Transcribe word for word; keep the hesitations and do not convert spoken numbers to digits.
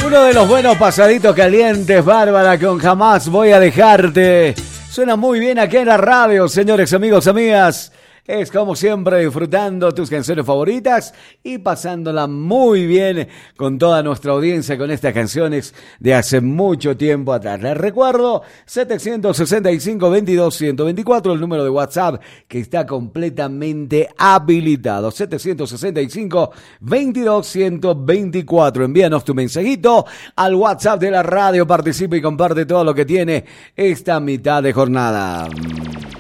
Uno de los buenos pasaditos calientes, Bárbara, con Jamás Voy a Dejarte. Suena muy bien aquí en la radio, señores, amigos, amigas. Es como siempre disfrutando tus canciones favoritas y pasándola muy bien con toda nuestra audiencia con estas canciones de hace mucho tiempo atrás. Les recuerdo, setecientos sesenta y cinco, veintidós, ciento veinticuatro, el número de WhatsApp que está completamente habilitado. setecientos sesenta y cinco, veintidós, ciento veinticuatro. Envíanos tu mensajito al WhatsApp de la radio, participa y comparte todo lo que tiene esta mitad de jornada.